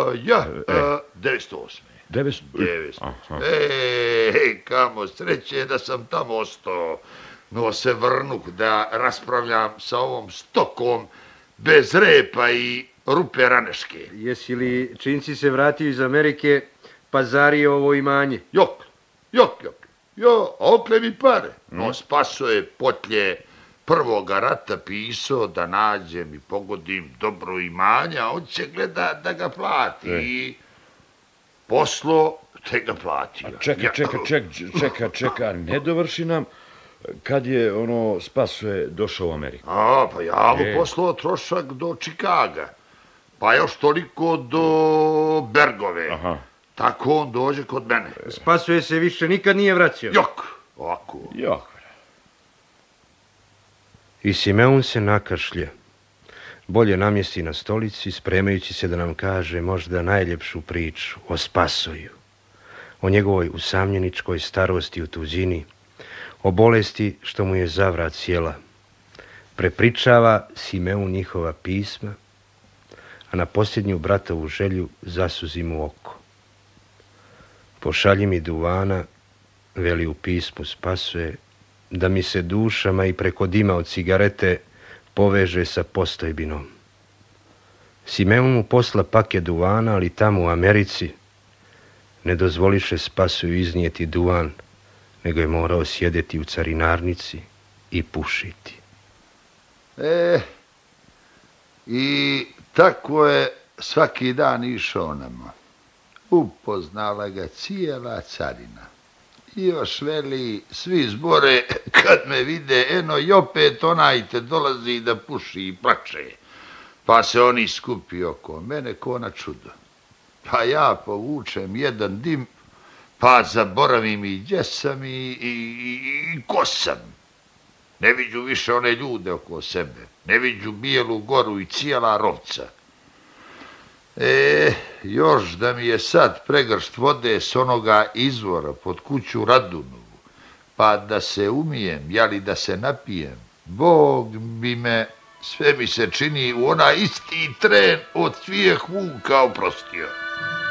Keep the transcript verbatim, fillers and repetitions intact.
ja, e. devetsto osme. devetsto osme. Ej, kamo sreće da sam tamo ostao. No se vrnuh da raspravljam sa ovom stokom bez repa i rupe raneške. Jesi li činci se vratio iz Amerike, pazario ovo imanje? Jok, jok, jok. Jo, okle mi pare. No spaso je potlje prvoga rata pisao da nađem i pogodim dobro imanje, a on će gleda da ga plati. E. I poslo te ga platio. Čeka, čeka, čeka, čeka, čeka, ne dovrši nam kad je ono Spasoje došao u Ameriku. A, pa ja mu E. poslao trošak do Čikaga, pa još toliko do Bergove. Aha. Tako on dođe kod mene. Spasoje se više nikad nije vraćao. Jok, ovako. Jok. I Simeon se nakašlja. Bolje namjesti na stolici, spremajući se da nam kaže možda najljepšu priču o Spasoju, o njegovoj usamljeničkoj starosti u tuđini, o bolesti što mu je zavrat sjela. Prepričava Simeon njihova pisma, a na posljednju bratovu želju zasuzi mu oko. Pošalji mi duvana, veli u pismu Spasoje, da mi se dušama i preko dima od cigarete poveže sa postojbinom. Simeon mu posla paket duvana, ali tamo u Americi ne dozvoliše Spasoju iznijeti duvan, nego je morao sjedeti u carinarnici i pušiti. E, i tako je svaki dan išao nama. Upoznala ga cijela carina. I još veli, svi zbore, kad me vide, eno i opet onaj te dolazi da puši i plače. Pa se oni skupi oko mene ko na čudo. Pa ja povučem jedan dim, pa zaboravim i gdje sam i, i, i, i ko sam. Ne viđu više one ljude oko sebe. Ne viđu Bijelu goru i cijela rovca. E, još da mi je sad pregršt vode s onoga izvora pod kuću Radunovu, pa da se umijem, jeli da se napijem, Bog bi me, sve mi se čini u onaj isti tren od svijeh vuka oprostio.